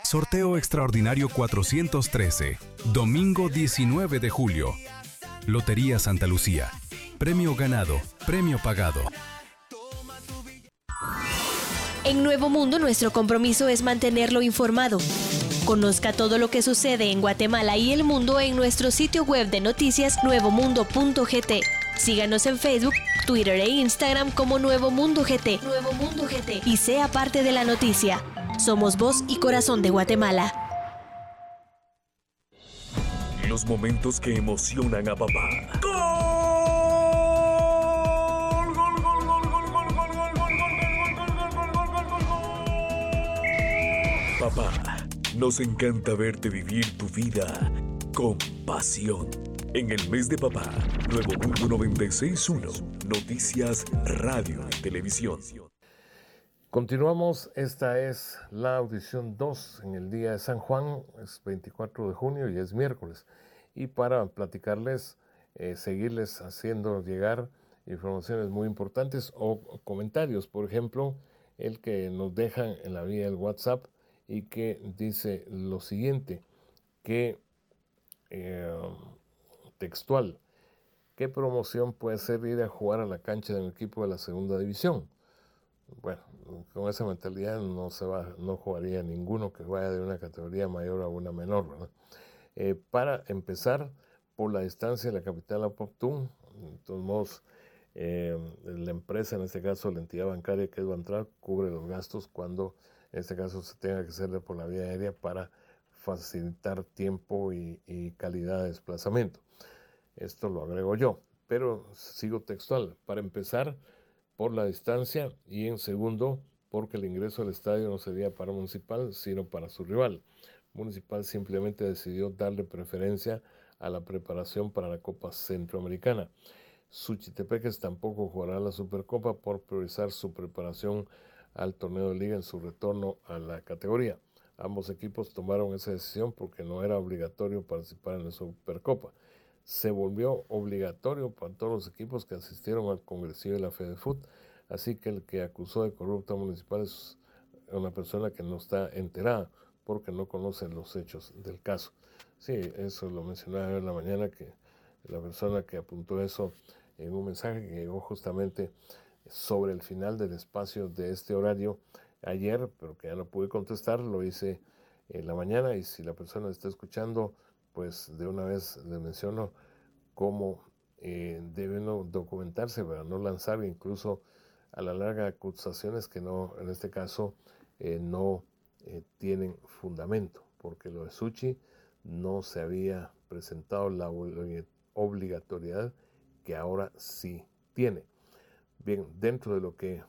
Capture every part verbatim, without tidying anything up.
Sorteo extraordinario cuatrocientos trece, domingo diecinueve de julio. Lotería Santa Lucía. Premio ganado, premio pagado. En Nuevo Mundo, nuestro compromiso es mantenerlo informado. Conozca todo lo que sucede en Guatemala y el mundo en nuestro sitio web de noticias nuevo mundo punto g t. Síganos en Facebook, Twitter e Instagram como Nuevo Mundo G T. Nuevo Mundo G T. Y sea parte de la noticia. Somos voz y corazón de Guatemala. Los momentos que emocionan a papá. Papá, nos encanta verte vivir tu vida con pasión. En el mes de papá, Nuevo Mundo noventa y seis punto uno, Noticias, Radio y Televisión. Continuamos, esta es la audición dos en el día de San Juan, es veinticuatro de junio y es miércoles. Y para platicarles, eh, seguirles haciendo llegar informaciones muy importantes o, o comentarios, por ejemplo, el que nos dejan en la vía del WhatsApp y que dice lo siguiente, que eh, textual, ¿qué promoción puede ser ir a jugar a la cancha de un equipo de la segunda división? Bueno, con esa mentalidad no se va, no jugaría ninguno que vaya de una categoría mayor a una menor, ¿verdad? Eh, para empezar, por la distancia de la capital a Poptún, de todos modos, eh, la empresa, en este caso la entidad bancaria que es Bantral, cubre los gastos cuando en este caso se tenga que hacerle por la vía aérea para facilitar tiempo y, y calidad de desplazamiento. Esto lo agrego yo, pero sigo textual. Para empezar, por la distancia, y en segundo, porque el ingreso al estadio no sería para Municipal, sino para su rival. Municipal simplemente decidió darle preferencia a la preparación para la Copa Centroamericana. Suchitepeques tampoco jugará la Supercopa por priorizar su preparación al torneo de liga en su retorno a la categoría. Ambos equipos tomaron esa decisión porque no era obligatorio participar en la Supercopa. Se volvió obligatorio para todos los equipos que asistieron al congresillo de la FEDEFUT, así que el que acusó de corrupto a Municipal es una persona que no está enterada porque no conoce los hechos del caso. Sí, eso lo mencionaba en la mañana, que la persona que apuntó eso en un mensaje que llegó justamente sobre el final del espacio de este horario ayer, pero que ya no pude contestar, lo hice en la mañana, y si la persona está escuchando, pues de una vez le menciono cómo eh, deben documentarse para no lanzar incluso a la larga acusaciones que no, en este caso, eh, no eh, tienen fundamento, porque lo de Suchi no se había presentado la obligatoriedad que ahora sí tiene. Bien, dentro de lo que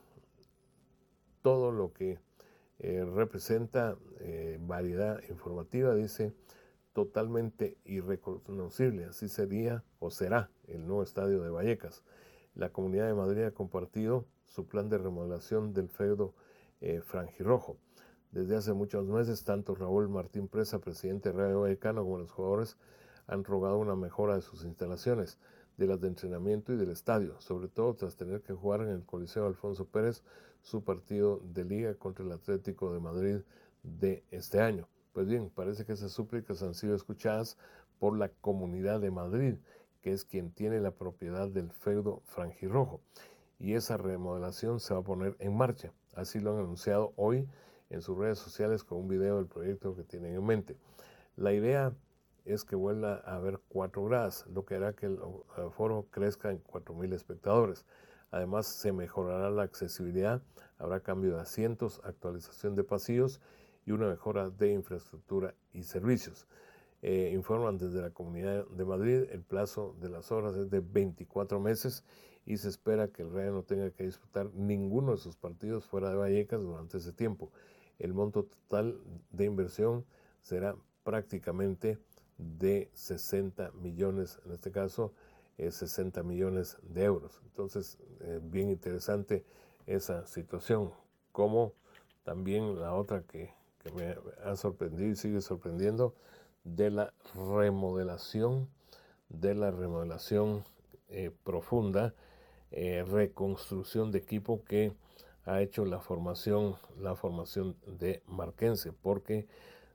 todo lo que eh, representa eh, variedad informativa, dice totalmente irreconocible, así sería o será el nuevo estadio de Vallecas. La Comunidad de Madrid ha compartido su plan de remodelación del feudo eh, franjirrojo. Desde hace muchos meses, tanto Raúl Martín Presa, presidente de Rayo Vallecano, como los jugadores han rogado una mejora de sus instalaciones, de las de entrenamiento y del estadio, sobre todo tras tener que jugar en el Coliseo Alfonso Pérez su partido de liga contra el Atlético de Madrid de este año. Pues bien, parece que esas súplicas han sido escuchadas por la Comunidad de Madrid, que es quien tiene la propiedad del feudo franjirrojo, y esa remodelación se va a poner en marcha. Así lo han anunciado hoy en sus redes sociales con un video del proyecto que tienen en mente. La idea es que vuelva a haber cuatro gradas, lo que hará que el aforo crezca en cuatro mil espectadores. Además, se mejorará la accesibilidad, habrá cambio de asientos, actualización de pasillos y una mejora de infraestructura y servicios. Eh, informan desde la Comunidad de Madrid, el plazo de las obras es de veinticuatro meses y se espera que el Rayo no tenga que disputar ninguno de sus partidos fuera de Vallecas durante ese tiempo. El monto total de inversión será prácticamente de sesenta millones, en este caso eh, sesenta millones de euros. Entonces, eh, bien interesante esa situación, como también la otra que, que me ha sorprendido y sigue sorprendiendo, de la remodelación, de la remodelación eh, profunda, eh, reconstrucción de equipo que ha hecho la formación, la formación de Marquense, porque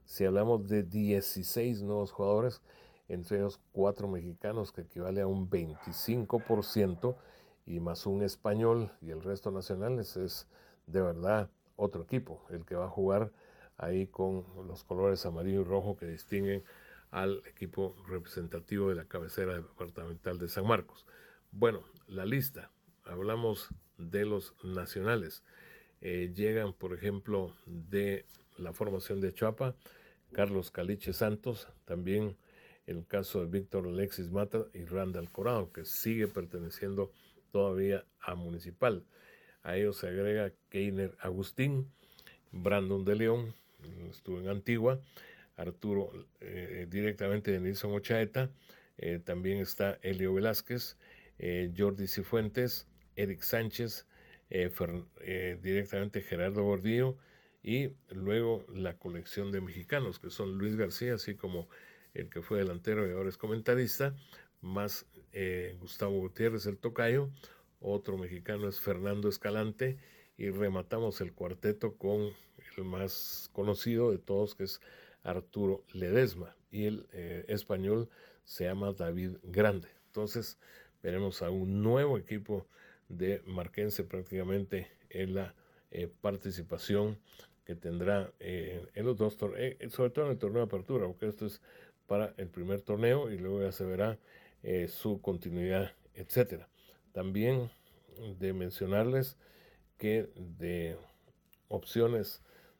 Si hablamos de dieciséis nuevos jugadores, entre ellos cuatro mexicanos, que equivale a un veinticinco por ciento, y más un español y el resto nacionales, es de verdad otro equipo el que va a jugar ahí con los colores amarillo y rojo que distinguen al equipo representativo de la cabecera departamental de San Marcos. Bueno, la lista, hablamos de los nacionales. Eh, llegan, por ejemplo, de la formación de Chuapa, Carlos Caliche Santos, también el caso de Víctor Alexis Mata y Randall Corado, que sigue perteneciendo todavía a Municipal. A ellos se agrega Keiner Agustín, Brandon de León, estuvo en Antigua, Arturo eh, directamente de Nilson Ochaeta, eh, también está Elio Velázquez, eh, Jordi Cifuentes, Eric Sánchez, eh, Fer, eh, directamente Gerardo Gordillo, y luego la colección de mexicanos, que son Luis García, así como el que fue delantero y ahora es comentarista, más eh, Gustavo Gutiérrez, el tocayo, otro mexicano es Fernando Escalante, y rematamos el cuarteto con el más conocido de todos, que es Arturo Ledesma, y el eh, español se llama David Grande. Entonces veremos a un nuevo equipo de Marquense prácticamente en la eh, participación que tendrá eh, en los dos torneos, eh, sobre todo en el torneo de apertura, porque esto es para el primer torneo y luego ya se verá eh, su continuidad, etcétera. También de mencionarles que de opciones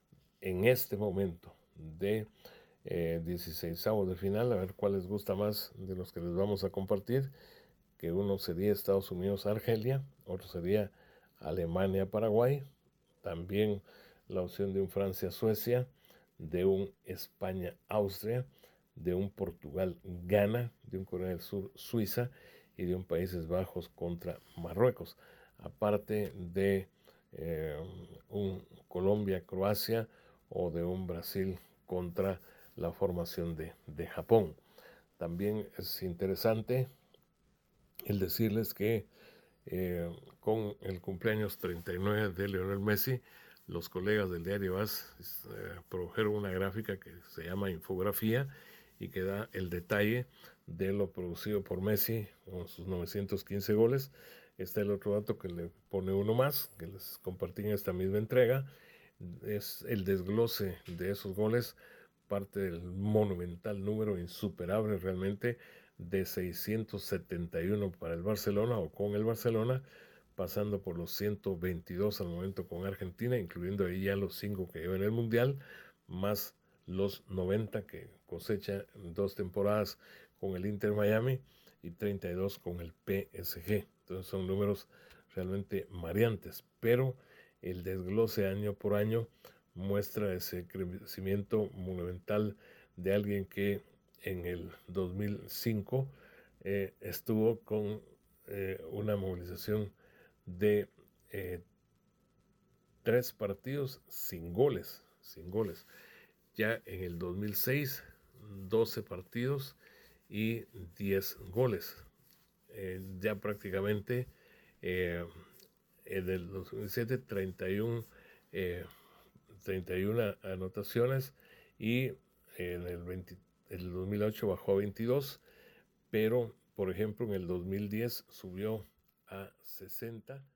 en este momento de eh, dieciseisavos de final, a ver cuál les gusta más de los que les vamos a compartir, que uno sería Estados Unidos-Argelia, otro sería Alemania-Paraguay, también la opción de un Francia-Suecia, de un España-Austria, de un Portugal-Ghana, de un Corea del Sur-Suiza y de un Países Bajos contra Marruecos, aparte de eh, un Colombia-Croacia o de un Brasil contra la formación de, de Japón. También es interesante el decirles que eh, con el cumpleaños treinta y nueve de Lionel Messi, los colegas del diario AS eh, produjeron una gráfica que se llama Infografía y que da el detalle de lo producido por Messi con sus novecientos quince goles. Está el otro dato que le pone uno más, que les compartí en esta misma entrega, es el desglose de esos goles, parte del monumental número insuperable realmente de seiscientos setenta y uno para el Barcelona o con el Barcelona, pasando por los ciento veintidós al momento con Argentina, incluyendo ahí ya los cinco que lleva en el Mundial, más los noventa que cosecha en dos temporadas con el Inter Miami y treinta y dos con el P S G. Entonces son números realmente mareantes, pero el desglose año por año muestra ese crecimiento monumental de alguien que en el dos mil cinco eh, estuvo con eh, una movilización de eh, tres partidos sin goles, sin goles. Ya en el dos mil seis, doce partidos y diez goles. Eh, ya prácticamente eh, en el dos mil siete, treinta y uno, eh, treinta y una anotaciones, y en el, veinte, el dos mil ocho bajó a veintidós, pero por ejemplo en el dos mil diez subió a sesenta.